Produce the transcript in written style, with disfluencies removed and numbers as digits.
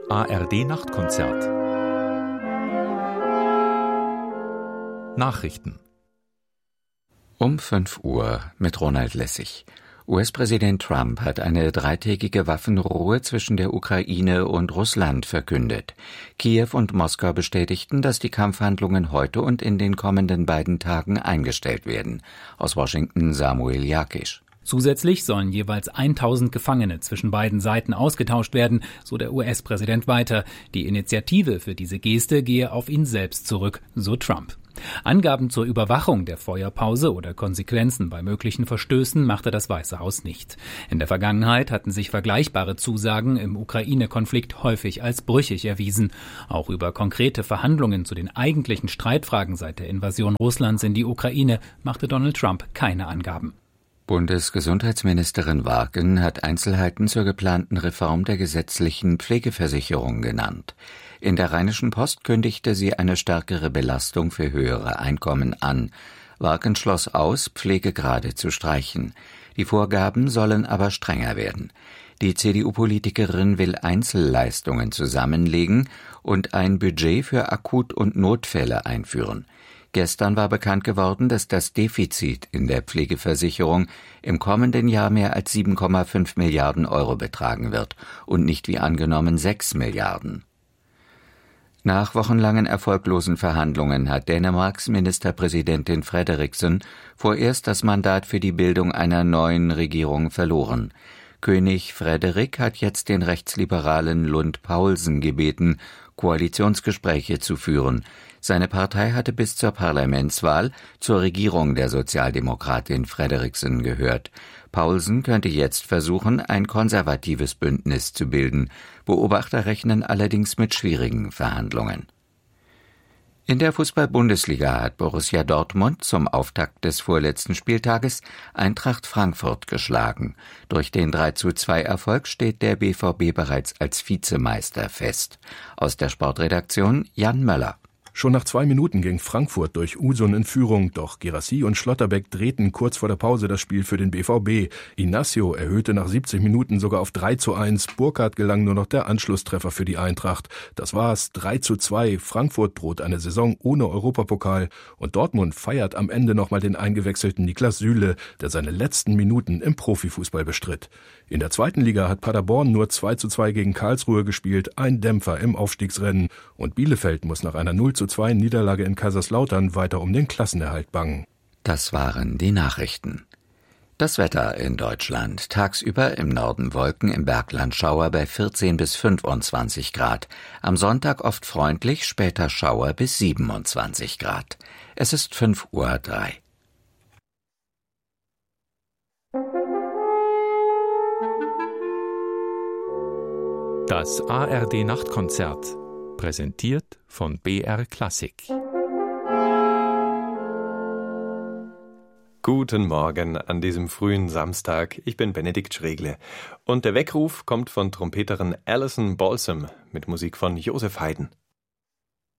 ARD-Nachtkonzert. Nachrichten. Um 5 Uhr mit Ronald Lessig. US-Präsident Trump hat eine 3-tägige Waffenruhe zwischen der Ukraine und Russland verkündet. Kiew und Moskau bestätigten, dass die Kampfhandlungen heute und in den kommenden beiden Tagen eingestellt werden. Aus Washington Samuel Jakisch. Zusätzlich sollen jeweils 1000 Gefangene zwischen beiden Seiten ausgetauscht werden, so der US-Präsident weiter. Die Initiative für diese Geste gehe auf ihn selbst zurück, so Trump. Angaben zur Überwachung der Feuerpause oder Konsequenzen bei möglichen Verstößen machte das Weiße Haus nicht. In der Vergangenheit hatten sich vergleichbare Zusagen im Ukraine-Konflikt häufig als brüchig erwiesen. Auch über konkrete Verhandlungen zu den eigentlichen Streitfragen seit der Invasion Russlands in die Ukraine machte Donald Trump keine Angaben. Bundesgesundheitsministerin Warken hat Einzelheiten zur geplanten Reform der gesetzlichen Pflegeversicherung genannt. In der Rheinischen Post kündigte sie eine stärkere Belastung für höhere Einkommen an. Warken schloss aus, Pflegegrade zu streichen. Die Vorgaben sollen aber strenger werden. Die CDU-Politikerin will Einzelleistungen zusammenlegen und ein Budget für Akut- und Notfälle einführen. Gestern war bekannt geworden, dass das Defizit in der Pflegeversicherung im kommenden Jahr mehr als 7,5 Milliarden Euro betragen wird und nicht wie angenommen 6 Milliarden. Nach wochenlangen erfolglosen Verhandlungen hat Dänemarks Ministerpräsidentin Frederiksen vorerst das Mandat für die Bildung einer neuen Regierung verloren. König Frederik hat jetzt den rechtsliberalen Lund Poulsen gebeten, Koalitionsgespräche zu führen. Seine Partei hatte bis zur Parlamentswahl zur Regierung der Sozialdemokratin Frederiksen gehört. Poulsen könnte jetzt versuchen, ein konservatives Bündnis zu bilden. Beobachter rechnen allerdings mit schwierigen Verhandlungen. In der Fußball-Bundesliga hat Borussia Dortmund zum Auftakt des vorletzten Spieltages Eintracht Frankfurt geschlagen. Durch den 3:2-Erfolg steht der BVB bereits als Vizemeister fest. Aus der Sportredaktion Jan Möller. Schon nach 2 Minuten ging Frankfurt durch Usun in Führung, doch Guirassy und Schlotterbeck drehten kurz vor der Pause das Spiel für den BVB. Inacio erhöhte nach 70 Minuten sogar auf 3:1. Burkhardt gelang nur noch der Anschlusstreffer für die Eintracht. Das war's, 3:2. Frankfurt droht eine Saison ohne Europapokal und Dortmund feiert am Ende nochmal den eingewechselten Niklas Süle, der seine letzten Minuten im Profifußball bestritt. In der zweiten Liga hat Paderborn nur 2:2 gegen Karlsruhe gespielt, ein Dämpfer im Aufstiegsrennen. Und Bielefeld muss nach einer 0:2 Niederlage in Kaiserslautern weiter um den Klassenerhalt bangen. Das waren die Nachrichten. Das Wetter in Deutschland. Tagsüber im Norden Wolken, im Bergland Schauer bei 14 bis 25 Grad. Am Sonntag oft freundlich, später Schauer bis 27 Grad. Es ist 5:03 Uhr. Das ARD-Nachtkonzert, präsentiert von BR Klassik. Guten Morgen an diesem frühen Samstag. Ich bin Benedikt Schregle. Und der Weckruf kommt von Trompeterin Alison Balsam mit Musik von Joseph Haydn.